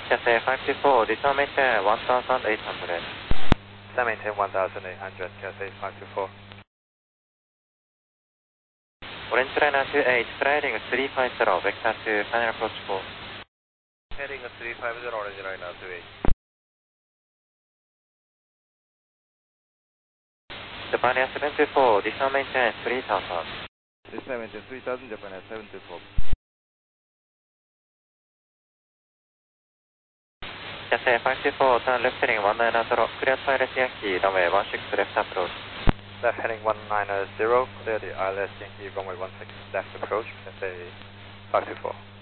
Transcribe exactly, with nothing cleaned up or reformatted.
Cathay five two four, descend maintain one thousand eight hundred. Descend maintain one thousand eight hundred, Cathay five two four. Orange Liner two eight, heading three five zero, vector to final approach four. Heading three five zero, Orange Liner two eight. Japan Air seven two four, descend maintain three thousand. Descend maintain three thousand, Japan Air seven two four. Cathay five two four, turn left heading one nine zero, clear pilot Yankee, runway one six left approach. Left heading one nine zero, clear the I L S Yankee runway one six left approach, Cathay five two four.